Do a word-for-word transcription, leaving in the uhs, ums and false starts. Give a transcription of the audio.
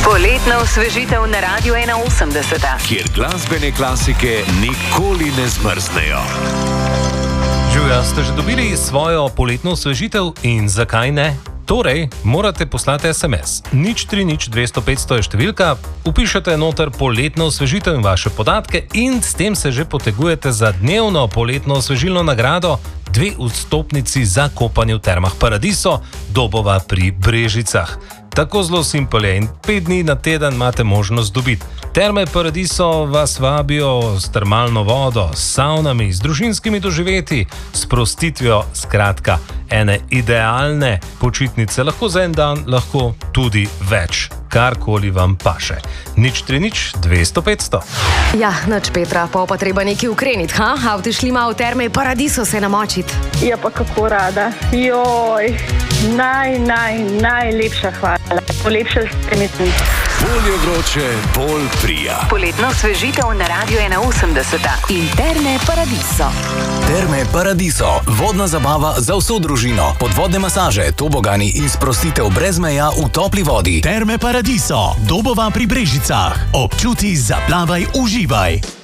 Poletna osvežitev na Radiu ena osemdeset, kjer glasbene klasike nikoli ne zmrznejo. Živja, ste že dobili svojo poletno osvežitev in zakaj ne? Torej, morate poslati es em es. nič tri nič dvesto petsto je številka, upišete noter poletno osvežitev in vaše podatke in s tem se že potegujete za dnevno poletno osvežilno nagrado, dve vstopnici za kopanje v termah Paradiso, Dobova pri Brežicah. Tako zelo simpel je in pet dni na teden imate možnost dobiti. Terme Paradiso vas vabijo s termalno vodo, s savnami, z družinskimi doživeti, s prostitvijo, skratka, ene idealne počitnice, lahko za en dan, lahko tudi več. Karkoli vam paše. nič tri nič dvesto petsto. Ja, noč Petra, pa pa treba nekaj ukreniti, ha? Avti šli malo v terme Paradiso se namočiti. Ja, pa kako rada. Joj, naj, naj, najlepša hvala. Polepšali ste mi tudi. Bolje vroče, bolj prija. Poletna osvežitev na Radiu ena osemdeset in Terme Paradiso. Terme Paradiso, vodna zabava za vso družino, podvodne masaže, tobogani in sprostitev brez meja v topli vodi. Terme Paradiso, Dobova pri Brežicah. Občuti, zaplavaj, uživaj.